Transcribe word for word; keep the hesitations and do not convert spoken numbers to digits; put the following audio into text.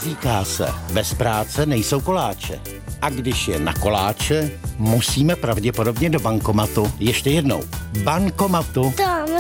Říká se, bez práce nejsou koláče. A když je na koláče, musíme pravděpodobně do bankomatu. Ještě jednou. Bankomatu. Tam